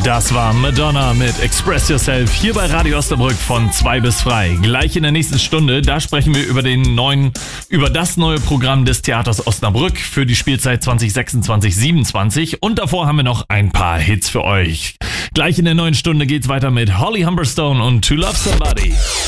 Das war Madonna mit Express Yourself hier bei Radio Osnabrück von 2 bis frei. Gleich in der nächsten Stunde, da sprechen wir über das neue Programm des Theaters Osnabrück für die Spielzeit 2026/27 und davor haben wir noch ein paar Hits für euch. Gleich in der neuen Stunde geht's weiter mit Holly Humberstone und To Love Somebody.